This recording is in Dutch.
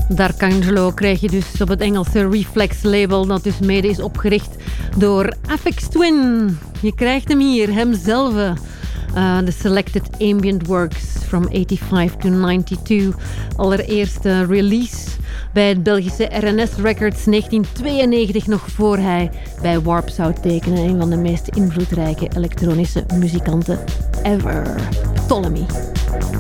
D'Arcangelo krijg je dus op het Engelse Reflex label, dat dus mede is opgericht door Aphex Twin. Je krijgt hem hier, hemzelf. The Selected Ambient Works from 85 to 92. Allereerste release bij het Belgische RNS Records 1992, nog voor hij bij Warp zou tekenen. Een van de meest invloedrijke elektronische muzikanten ever. Ptolemy.